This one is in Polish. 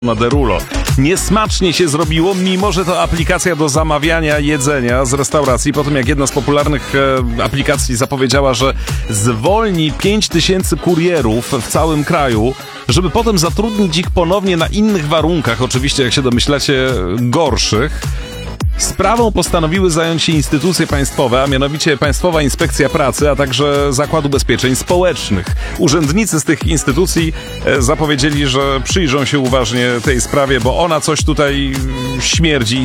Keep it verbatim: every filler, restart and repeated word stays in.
Maderulo. Niesmacznie się zrobiło, mimo że to aplikacja do zamawiania jedzenia z restauracji, po tym jak jedna z popularnych e, aplikacji zapowiedziała, że zwolni pięć tysięcy kurierów w całym kraju, żeby potem zatrudnić ich ponownie na innych warunkach, oczywiście jak się domyślacie gorszych. Sprawą postanowiły zająć się instytucje państwowe, a mianowicie Państwowa Inspekcja Pracy, a także Zakład Ubezpieczeń Społecznych. Urzędnicy z tych instytucji zapowiedzieli, że przyjrzą się uważnie tej sprawie, bo ona coś tutaj śmierdzi.